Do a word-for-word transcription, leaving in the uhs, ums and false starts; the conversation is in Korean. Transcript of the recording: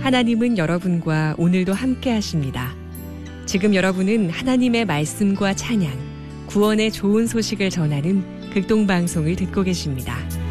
하나님은 여러분과 오늘도 함께 하십니다. 지금 여러분은 하나님의 말씀과 찬양, 구원의 좋은 소식을 전하는 극동방송을 듣고 계십니다.